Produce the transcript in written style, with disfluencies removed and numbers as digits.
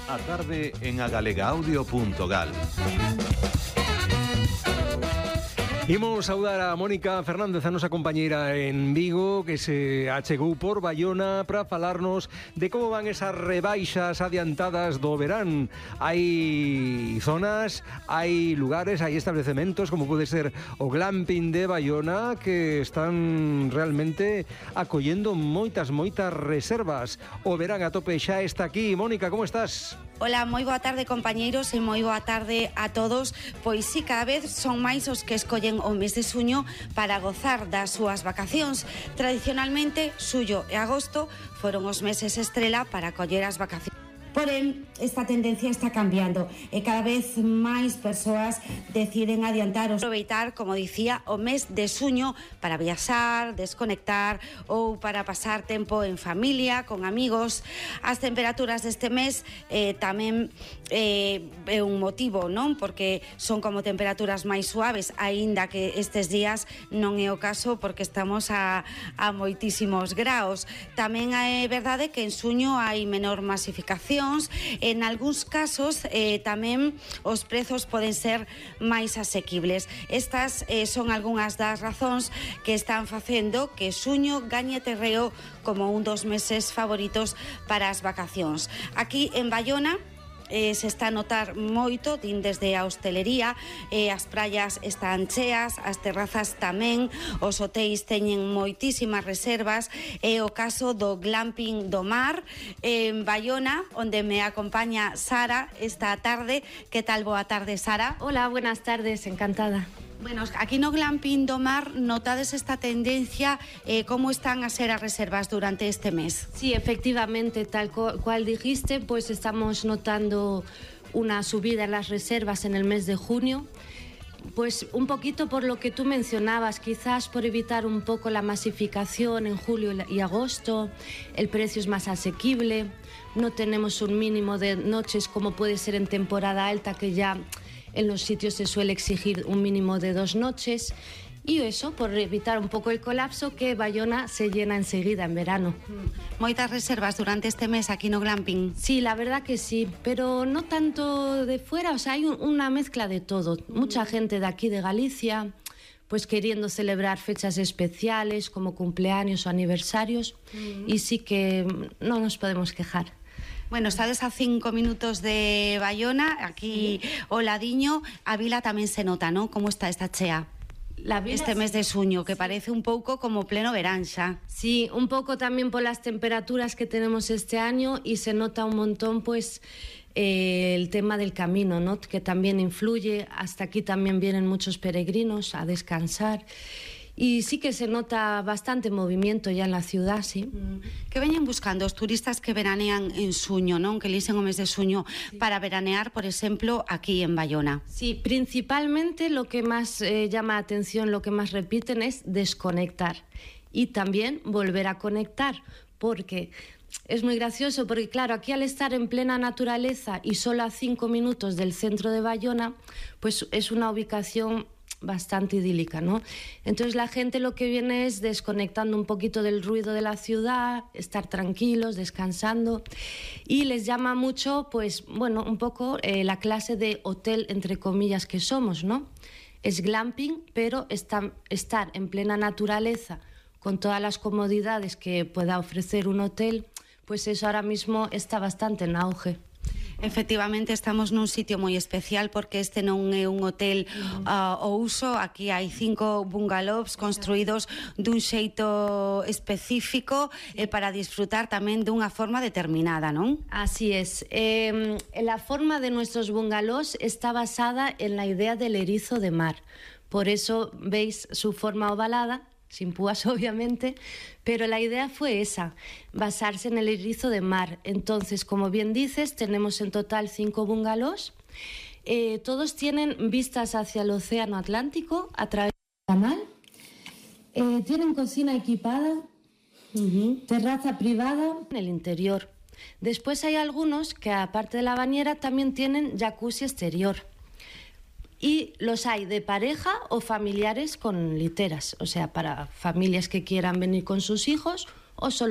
A tarde en agalegaaudio.gal. Imos saudar a Mónica Fernández, a nosa compañeira en Vigo, que se achegou por Baiona para falarnos de como van esas rebaixas adiantadas do verán. Hai zonas, hai lugares, hai establecementos, como pode ser o glamping de Baiona, que están realmente acollendo moitas reservas. O verán a tope xa está aquí. Mónica, como estás? Hola, moi boa tarde, compañeiros, e moi boa tarde a todos. Pois sí, cada vez son máis os que escollen o mes de xuño para gozar das súas vacacións. Tradicionalmente, xullo e agosto foron os meses estrela para coller as vacacións. Porén, esta tendencia está cambiando e cada vez máis persoas deciden adiantar ou aproveitar, como dicía, o mes de xuño para viaxar, desconectar ou para pasar tempo en familia, con amigos. As temperaturas deste mes tamén é un motivo, non? Porque son como temperaturas máis suaves, aínda que estes días non é o caso porque estamos a moitísimos graos. Tamén é verdade que en xuño hai menor masificación. En algúns casos tamén os prezos poden ser máis asequibles. Estas son algunhas das razóns que están facendo que xuño gañe terreo como un dos meses favoritos para as vacacións. Aquí en Baiona se está a notar moito, din desde a hostelería, as praias están cheas, as terrazas tamén, os hotéis teñen moitísimas reservas. É o caso do glamping do mar en Baiona, onde me acompaña Sara esta tarde. Que tal? Boa tarde, Sara. Hola, buenas tardes, encantada. Bueno, aquí no glamping do mar notades esta tendencia, como están a ser as reservas durante este mes? Sí, efectivamente, tal cual dijiste, pues estamos notando una subida en las reservas en el mes de junio. Pues un poquito por lo que tú mencionabas, quizás por evitar un poco la masificación en julio y agosto, el precio es más asequible, no tenemos un mínimo de noches como puede ser en temporada alta, que ya en los sitios se suele exigir un mínimo de 2 noches. Y eso, por evitar un poco el colapso, que Baiona se llena enseguida en verano. Moitas reservas durante este mes aquí no glamping. Sí, la verdad que sí, pero no tanto de fuera, o sea, hay una mezcla de todo. Mucha gente de aquí, de Galicia, pues queriendo celebrar fechas especiales como cumpleaños o aniversarios, y sí que no nos podemos quejar. Bueno, estades a 5 minutos de Baiona, aquí ao ladiño. A vila tamén se nota, non? Como está esta chea? Este mes de xuño, que parece un pouco como pleno verán xa. Sí, un poco también por las temperaturas que tenemos este año, y se nota un montón pues el tema del camino, ¿no? Que también influye. Hasta aquí también vienen muchos peregrinos a descansar. Y sí que se nota bastante movimiento ya en la ciudad, sí. Que veñen buscando os turistas que veranean en xuño, non? Que elixen o mes de xuño para veranear, por exemplo, aquí en Baiona. Sí, principalmente lo que más llama la atención, lo que más repiten es desconectar y también volver a conectar, porque es muy gracioso, porque claro, aquí al estar en plena naturaleza y solo a 5 minutos del centro de Baiona, pues es una ubicación bastante idílica, ¿no? Entonces la gente lo que viene es desconectando un poquito del ruido de la ciudad, estar tranquilos, descansando, y les llama mucho, pues bueno, un poco la clase de hotel, entre comillas, que somos, ¿no? Es glamping, pero estar en plena naturaleza con todas las comodidades que pueda ofrecer un hotel, pues eso ahora mismo está bastante en auge. Efectivamente, estamos nun sitio moi especial porque este non é un hotel ao uso. Aquí hai 5 bungalows construídos dun xeito específico para disfrutar tamén dunha forma determinada, non? Así es. La forma de nuestros bungalows está basada en la idea del erizo de mar. Por eso veis su forma ovalada, sin púas obviamente, pero la idea fue esa, basarse en el erizo de mar. Entonces, como bien dices, tenemos en total 5 bungalows, todos tienen vistas hacia el océano Atlántico a través del canal, tienen cocina equipada, terraza privada en el interior. Después hay algunos que, aparte de la bañera, también tienen jacuzzi exterior. Y los hay de pareja o familiares con literas, o sea, para familias que quieran venir con sus hijos o solo